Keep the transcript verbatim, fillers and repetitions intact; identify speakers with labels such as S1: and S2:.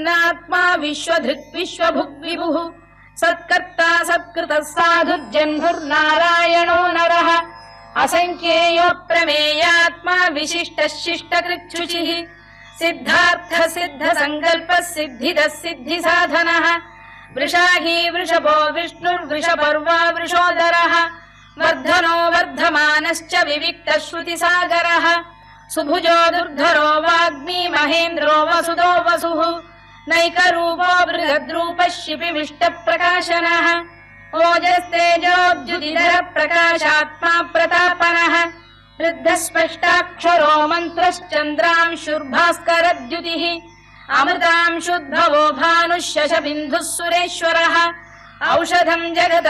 S1: नात्मा विश्वधृक् विश्वभुक् विभुः सत्कर्ता सत्कृतः साधुर्जह्नुर्नारायणो नरः असंख्येयो प्रमेयात्मा विशिष्टः शिष्टकृच्छुचिः सिद्धार्थ सिद्ध संकल्पः सिद्धिदः सिद्धि साधनः वृषाही वृषभो विष्णुर्वृषपर्वा वृषोदरः वर्धनो वर्धमानश्च विविक्तः श्रुतिसागरः सुभुजो दुर्धरो वाग्मी महेन्द्रो वसुदो वसुः नैकरूपो बृहद्रूपः शिपिविष्टप्रकाशनः ओजस्तेजोऽब्जुदिधर प्रकाशात्मा प्रतापनः वृद्धस्पष्टाक्षरो मन्त्रश्चन्द्रांशुर्भास्करद्युतिः अमृतांशुद्भवो भानुः शशबिन्दुः सुरेश्वरः औषधम् जगत